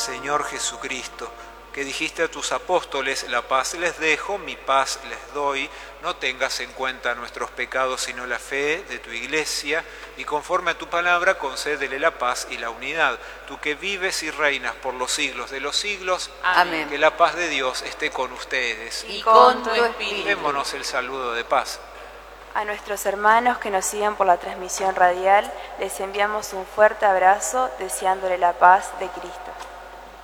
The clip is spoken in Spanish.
Señor Jesucristo, que dijiste a tus apóstoles, la paz les dejo, mi paz les doy, no tengas en cuenta nuestros pecados sino la fe de tu Iglesia, y conforme a tu palabra concédele la paz y la unidad. Tú que vives y reinas por los siglos de los siglos, Amén. Que la paz de Dios esté con ustedes. Y con tu espíritu. Démonos el saludo de paz. A nuestros hermanos que nos siguen por la transmisión radial, les enviamos un fuerte abrazo deseándole la paz de Cristo.